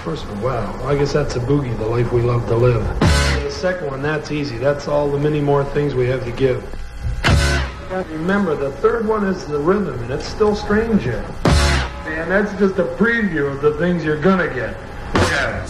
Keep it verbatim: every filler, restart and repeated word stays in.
first one, wow. I guess that's a boogie, the life we love to live. The second one, that's easy. That's all the many more things we have to give. Remember, the third one is the rhythm, and it's still strange yet. And that's just a preview of the things you're gonna get. Yeah.